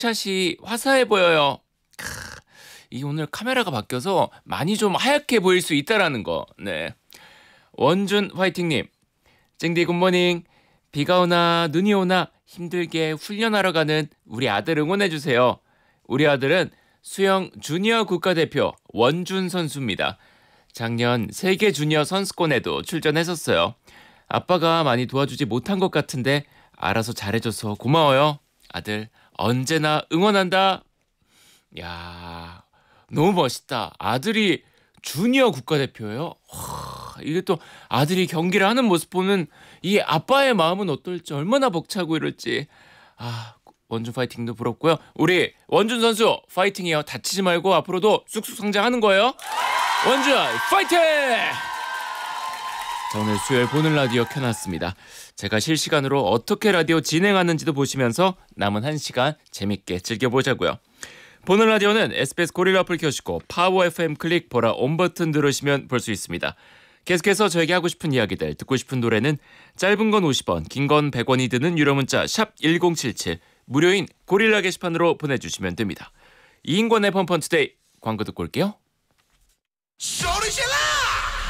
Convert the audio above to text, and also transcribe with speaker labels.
Speaker 1: 샷이 화사해 보여요. 이 오늘 카메라가 바뀌어서 많이 좀 하얗게 보일 수 있다라는 거. 네. 원준 화이팅님. 찡디 굿모닝. 비가 오나 눈이 오나 힘들게 훈련하러 가는 우리 아들 응원해주세요. 우리 아들은 수영 주니어 국가대표 원준 선수입니다. 작년 세계 주니어 선수권에도 출전했었어요. 아빠가 많이 도와주지 못한 것 같은데 알아서 잘해줘서 고마워요. 아들 언제나 응원한다. 야, 너무 멋있다. 아들이 주니어 국가대표예요. 이게 또 아들이 경기를 하는 모습 보면 이 아빠의 마음은 어떨지 얼마나 벅차고 이럴지. 원준 파이팅도 부럽고요. 우리 원준 선수 파이팅이요. 다치지 말고 앞으로도 쑥쑥 성장하는 거예요. 원준 파이팅! 자, 오늘 수요일 보는 라디오 켜놨습니다. 제가 실시간으로 어떻게 라디오 진행하는지도 보시면서 남은 1시간 재밌게 즐겨보자고요. 보는 라디오는 SBS 고릴라 어플 켜시고 파워 FM 클릭 보라 온 버튼 누르시면 볼 수 있습니다. 계속해서 저에게 하고 싶은 이야기들, 듣고 싶은 노래는 짧은 건 50원, 긴 건 100원이 드는 유료 문자 샵 1077, 무료인 고릴라 게시판으로 보내주시면 됩니다. 이인권의 펀펀투데이 광고 듣고 올게요. 소리 질러!